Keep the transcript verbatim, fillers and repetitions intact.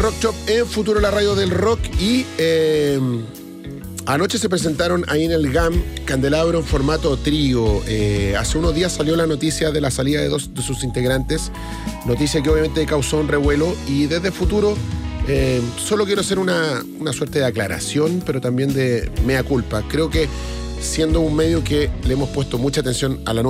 Rock Shop en Futuro, la radio del rock. Y eh, anoche se presentaron ahí en el G A M Candelabro en formato trío. Eh, hace unos días salió la noticia de la salida de dos de sus integrantes, noticia que obviamente causó un revuelo. Y desde Futuro eh, solo quiero hacer una, una suerte de aclaración, pero también de mea culpa. Creo que siendo un medio que le hemos puesto mucha atención a la nueva